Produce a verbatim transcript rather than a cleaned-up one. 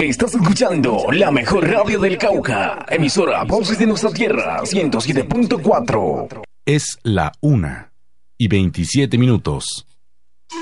Estás escuchando la mejor radio del Cauca, emisora Voces de Nuestra Tierra, ciento siete punto cuatro. Es la una y veintisiete minutos.